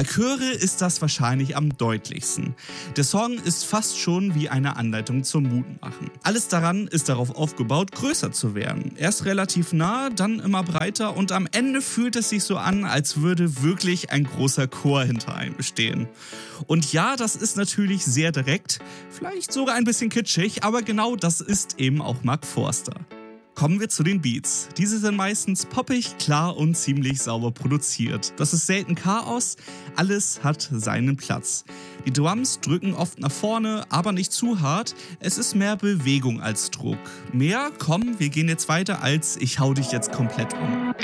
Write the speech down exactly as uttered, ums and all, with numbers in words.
Bei Chöre ist das wahrscheinlich am deutlichsten. Der Song ist fast schon wie eine Anleitung zum Mutmachen. Alles daran ist darauf aufgebaut, größer zu werden. Erst relativ nah, dann immer breiter und am Ende fühlt es sich so an, als würde wirklich ein großer Chor hinter einem stehen. Und ja, das ist natürlich sehr direkt, vielleicht sogar ein bisschen kitschig, aber genau das ist eben auch Mark Forster. Kommen wir zu den Beats. Diese sind meistens poppig, klar und ziemlich sauber produziert. Das ist selten Chaos, alles hat seinen Platz. Die Drums drücken oft nach vorne, aber nicht zu hart. Es ist mehr Bewegung als Druck. Mehr, komm, wir gehen jetzt weiter als ich hau dich jetzt komplett um.